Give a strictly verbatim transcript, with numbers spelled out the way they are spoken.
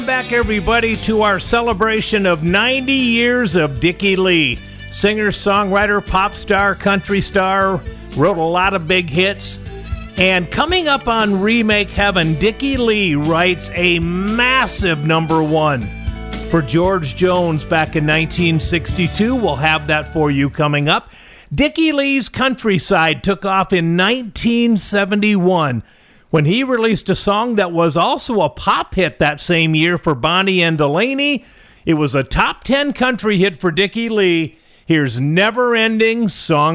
Back, everybody, to our celebration of ninety years of Dickie Lee. Singer, songwriter, pop star, country star, wrote a lot of big hits. And coming up on Remake Heaven, Dickie Lee writes a massive number one for George Jones back in nineteen sixty-two. We'll have that for you coming up. Dickie Lee's Countryside took off in nineteen seventy-one. When he released a song that was also a pop hit that same year for Bonnie and Delaney. It was a top ten country hit for Dickie Lee. Here's Never Ending Song.